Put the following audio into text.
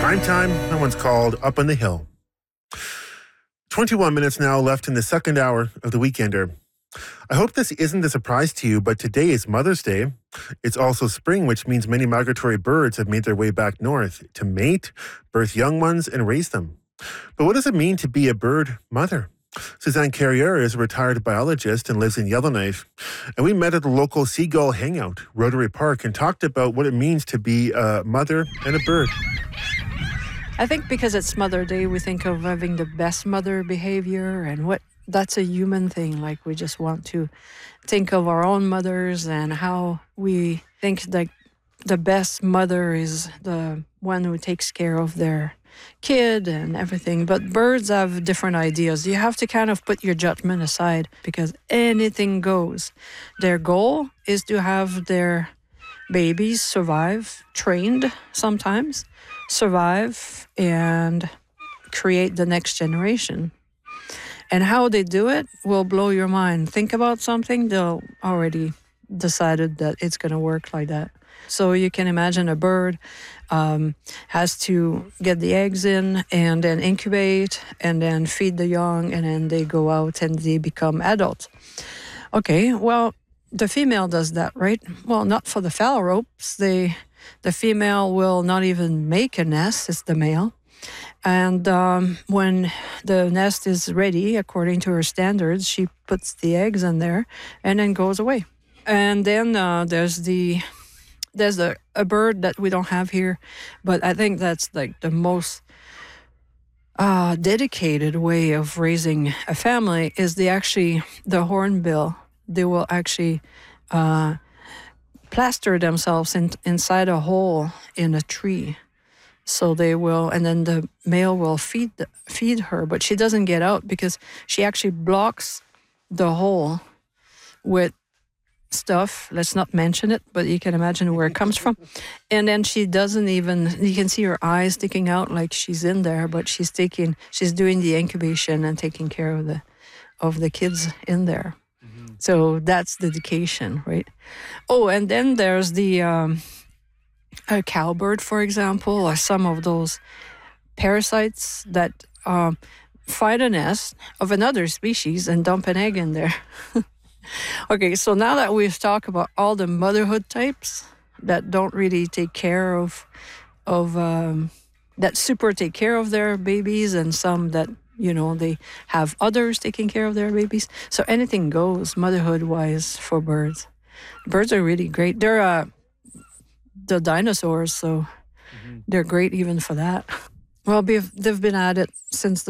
Prime time, that one's called Up on the Hill. 21 minutes now left in the second hour of the Weekender. I hope this isn't a surprise to you, but today is Mother's Day. It's also spring, which means many migratory birds have made their way back north to mate, birth young ones, and raise them. But what does it mean to be a bird mother? Suzanne Carrier is a retired biologist and lives in Yellowknife. And we met at the local Seagull Hangout, Rotary Park, and talked about what it means to be a mother and a bird. I think because it's Mother Day, we think of having the best mother behavior and what that's a human thing. Like we just want to think of our own mothers and how we think that the best mother is the one who takes care of their kid and everything. But birds have different ideas. You have to kind of put your judgment aside because anything goes. Their goal is to have their babies survive, trained sometimes, survive and create the next generation. And how they do it will blow your mind. Think about something, they'll already decided that it's going to work like that. So you can imagine a bird has to get the eggs in and then incubate and then feed the young and then they go out and they become adults. Okay, well, the female does that, right? Well, not for the phalaropes. The female will not even make a nest, it's the male. And when the nest is ready, according to her standards, she puts the eggs in there and then goes away. And then there's a bird that we don't have here, but I think that's like the most dedicated way of raising a family is the hornbill. They will actually plaster themselves inside a hole in a tree. So they will, and then the male will feed her, but she doesn't get out because she actually blocks the hole with stuff. Let's not mention it, but you can imagine where it comes from. And then she doesn't even, you can see her eyes sticking out like she's in there, but she's doing the incubation and taking care of the kids in there. Mm-hmm. So that's dedication, right? Oh, and then there's a cowbird, for example, or some of those parasites that find a nest of another species and dump an egg in there. Okay, so now that we've talked about all the motherhood types that don't really take care of that super take care of their babies and some that, they have others taking care of their babies. So anything goes motherhood-wise for birds. Birds are really great. They're the dinosaurs, so they're great even for that. Well, they've been at it since the